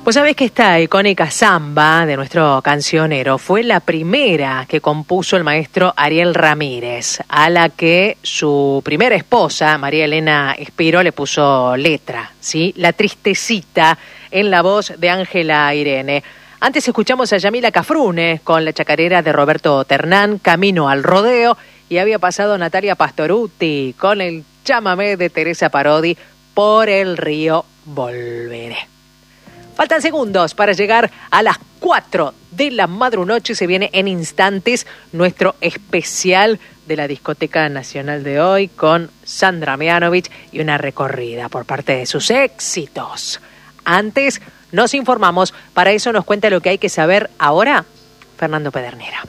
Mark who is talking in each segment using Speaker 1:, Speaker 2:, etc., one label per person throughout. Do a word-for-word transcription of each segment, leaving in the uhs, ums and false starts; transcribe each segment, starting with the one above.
Speaker 1: Pues sabés que esta icónica samba de nuestro cancionero fue la primera que compuso el maestro Ariel Ramírez, a la que su primera esposa, María Elena Espiro, le puso letra, ¿sí? La Tristecita, en la voz de Ángela Irene. Antes escuchamos a Yamila Cafrune con la chacarera de Roberto Ternán, Camino al Rodeo, y había pasado Natalia Pastorutti con el chamamé de Teresa Parodi, Por el río volveré. Faltan segundos para llegar a las cuatro de la madrunoche. Se viene en instantes nuestro especial de la Discoteca Nacional de hoy con Sandra Mianovich y una recorrida por parte de sus éxitos. Antes nos informamos, para eso nos cuenta lo que hay que saber ahora Fernando Pedernera.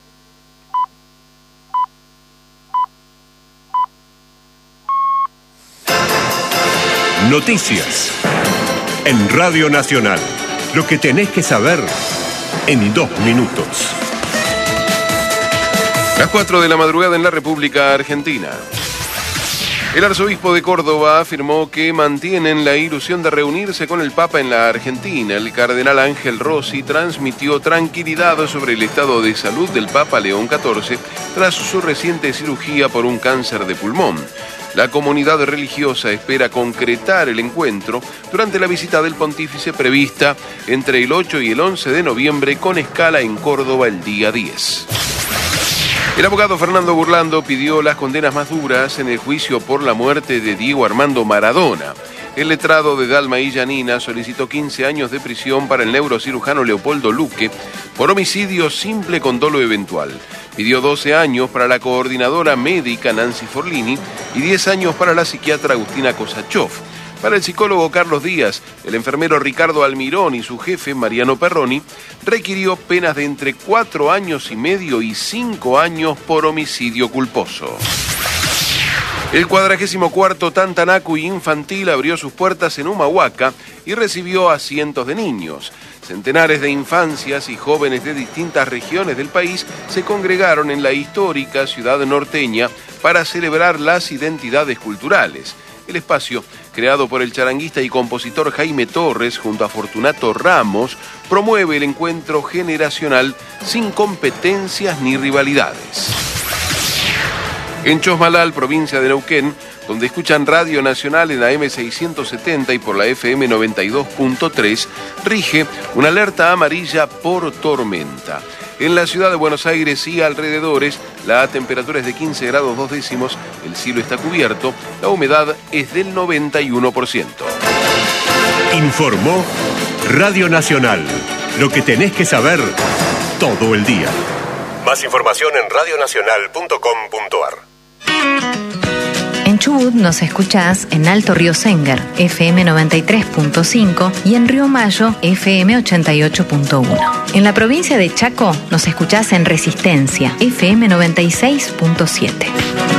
Speaker 2: Noticias en Radio Nacional. Lo que tenés que saber en dos minutos.
Speaker 3: Las cuatro de la madrugada en la República Argentina. El arzobispo de Córdoba afirmó que mantienen la ilusión de reunirse con el Papa en la Argentina. El cardenal Ángel Rossi transmitió tranquilidad sobre el estado de salud del Papa León catorce tras su reciente cirugía por un cáncer de pulmón. La comunidad religiosa espera concretar el encuentro durante la visita del pontífice prevista entre el ocho y el once de noviembre con escala en Córdoba el día diez. El abogado Fernando Burlando pidió las condenas más duras en el juicio por la muerte de Diego Armando Maradona. El letrado de Dalma y Yanina solicitó quince años de prisión para el neurocirujano Leopoldo Luque por homicidio simple con dolo eventual. Pidió doce años para la coordinadora médica Nancy Forlini y diez años para la psiquiatra Agustina Kosachov. Para el psicólogo Carlos Díaz, el enfermero Ricardo Almirón y su jefe Mariano Perroni requirió penas de entre cuatro años y medio y cinco años por homicidio culposo. El cuadragésimo cuarto Tantanacu Infantil abrió sus puertas en Humahuaca y recibió a cientos de niños. Centenares de infancias y jóvenes de distintas regiones del país se congregaron en la histórica ciudad norteña para celebrar las identidades culturales. El espacio, creado por el charanguista y compositor Jaime Torres junto a Fortunato Ramos, promueve el encuentro generacional sin competencias ni rivalidades. En Chosmalal, provincia de Neuquén, donde escuchan Radio Nacional en la eme seiscientos setenta y por la efe eme noventa y dos punto tres, rige una alerta amarilla por tormenta. En la ciudad de Buenos Aires y alrededores, la temperatura es de quince grados dos décimos, el cielo está cubierto, la humedad es del noventa y uno por ciento.
Speaker 2: Informó Radio Nacional. Lo que tenés que saber todo el día. Más información en radio nacional punto com punto a r.
Speaker 4: En Chubut nos escuchás en Alto Río Senguer, efe eme noventa y tres punto cinco, y en Río Mayo, efe eme ochenta y ocho punto uno. En la provincia de Chaco nos escuchás en Resistencia, efe eme noventa y seis punto siete.